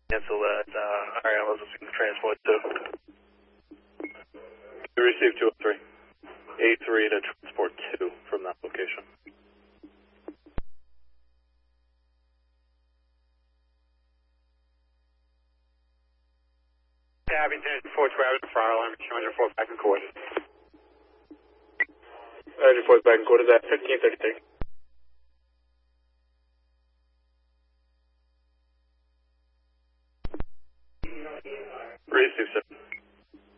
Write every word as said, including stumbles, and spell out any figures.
Cancel that. Uh, all right, I was listening to transport two. You received two oh three. A three to transport two from that location. Abington, four twelve, fire alarm, two hundred four back and court. one hundred four back and court is at fifteen thirty-six. Received, sir.